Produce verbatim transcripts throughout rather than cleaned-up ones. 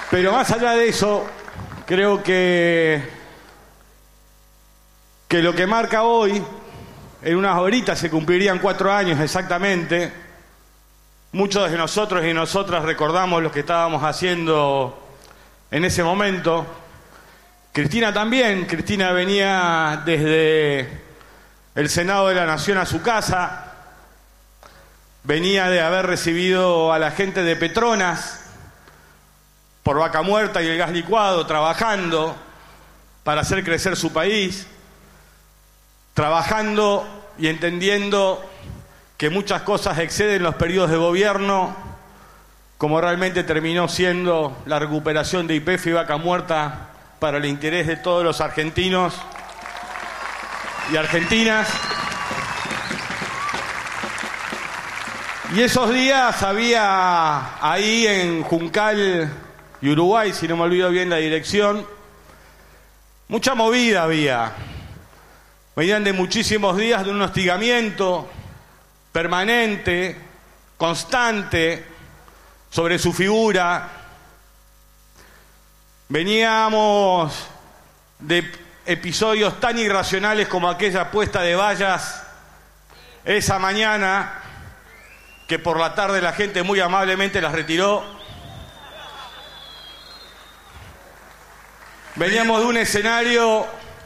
Pero más allá de eso, creo que, que lo que marca hoy, en unas horitas se cumplirían cuatro años exactamente. Muchos de nosotros y nosotras recordamos lo que estábamos haciendo en ese momento. Cristina también. Cristina venía desde el Senado de la Nación a su casa. Venía de haber recibido a la gente de Petronas por Vaca Muerta y el gas licuado, trabajando para hacer crecer su país, trabajando y entendiendo que muchas cosas exceden los periodos de gobierno, como realmente terminó siendo la recuperación de Y P F y Vaca Muerta para el interés de todos los argentinos y argentinas. Y esos días había ahí en Juncal y Uruguay, si no me olvido bien la dirección, mucha movida había. Venían de muchísimos días de un hostigamiento permanente, constante, sobre su figura. Veníamos de episodios tan irracionales como aquella puesta de vallas esa mañana, que por la tarde la gente muy amablemente las retiró. Veníamos de un escenario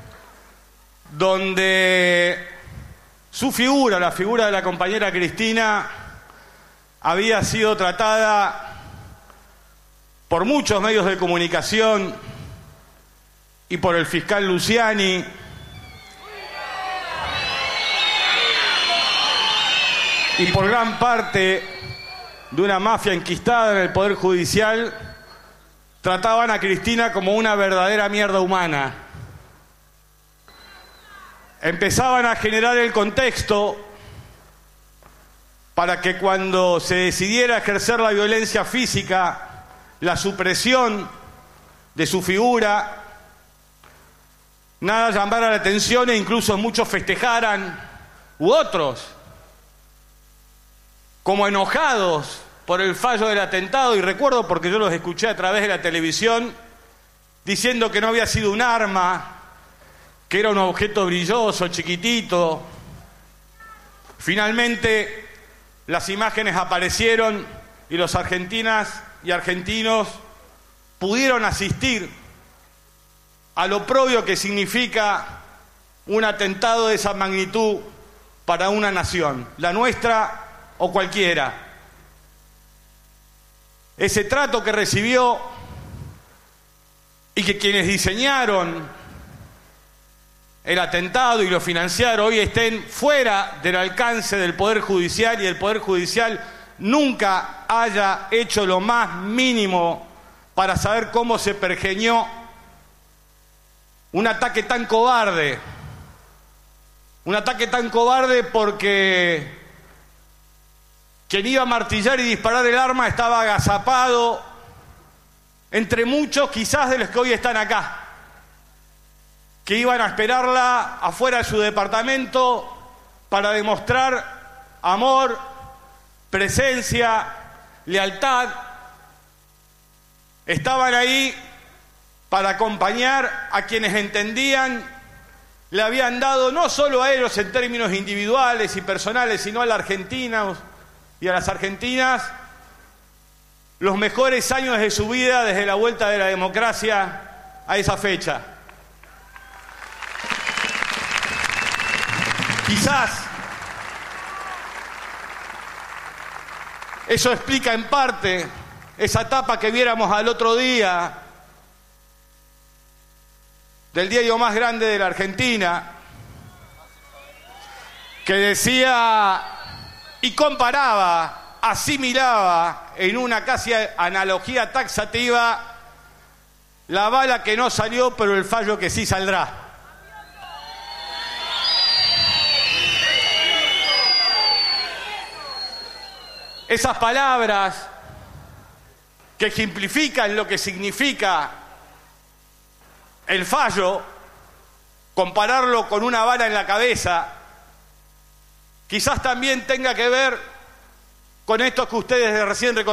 donde su figura, la figura de la compañera Cristina, había sido tratada por muchos medios de comunicación y por el fiscal Luciani, y por gran parte de una mafia enquistada en el Poder Judicial. Trataban a Cristina como una verdadera mierda humana. Empezaban a generar el contexto para que cuando se decidiera ejercer la violencia física, la supresión de su figura, nada llamara la atención e incluso muchos festejaran, u otros, como enojados por el fallo del atentado, y recuerdo porque yo los escuché a través de la televisión, diciendo que no había sido un arma, que era un objeto brilloso, chiquitito. Finalmente, las imágenes aparecieron y los argentinas y argentinos pudieron asistir a lo propio que significa un atentado de esa magnitud para una nación, la nuestra o cualquiera. Ese trato que recibió y que quienes diseñaron el atentado y lo financiaron hoy estén fuera del alcance del Poder Judicial, y el Poder Judicial nunca haya hecho lo más mínimo para saber cómo se pergeñó un ataque tan cobarde. Un ataque tan cobarde porque quien iba a martillar y disparar el arma estaba agazapado entre muchos, quizás de los que hoy están acá, que iban a esperarla afuera de su departamento para demostrar amor, presencia, lealtad. Estaban ahí para acompañar a quienes entendían, le habían dado no solo a ellos en términos individuales y personales, sino a la Argentina y a las argentinas, los mejores años de su vida desde la vuelta de la democracia a esa fecha. Quizás eso explica en parte esa etapa que viéramos al otro día del diario más grande de la Argentina, que decía y comparaba, asimilaba en una casi analogía taxativa la bala que no salió, pero el fallo que sí saldrá. Esas palabras que ejemplifican lo que significa el fallo, compararlo con una bala en la cabeza, quizás también tenga que ver con esto que ustedes recién reconocieron.